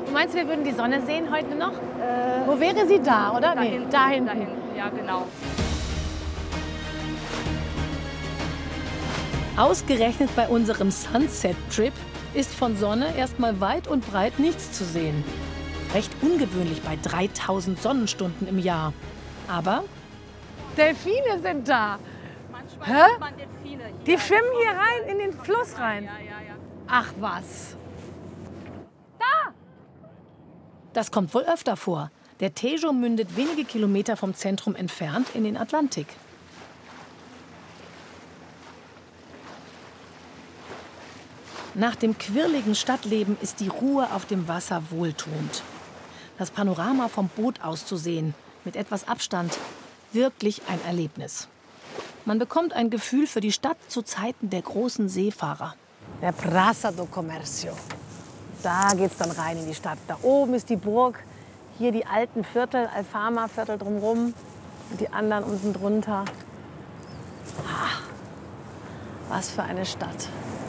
Du meinst, wir würden die Sonne sehen heute noch? Wo wäre sie da, oder? Da Nee, hinten, da hinten. Da hinten, ja genau. Ausgerechnet bei unserem Sunset-Trip ist von Sonne erstmal weit und breit nichts zu sehen. Recht ungewöhnlich bei 3000 Sonnenstunden im Jahr. Aber Delfine sind da. Manchmal Hä? sieht man Delfine hier. Die schwimmen hier rein in den Fluss rein. Ja, ja, ja. Ach was. das kommt wohl öfter vor. Der Tejo mündet wenige Kilometer vom Zentrum entfernt in den Atlantik. Nach dem quirligen Stadtleben ist die Ruhe auf dem Wasser wohltuend. Das Panorama vom Boot aus zu sehen, mit etwas Abstand, wirklich ein Erlebnis. Man bekommt ein Gefühl für die Stadt zu Zeiten der großen Seefahrer. Der Praça do Comércio. Da geht's dann rein in die Stadt. Da oben ist die Burg, hier die alten Viertel, Alfama-Viertel drumherum und die anderen unten drunter. Ah, was für eine Stadt.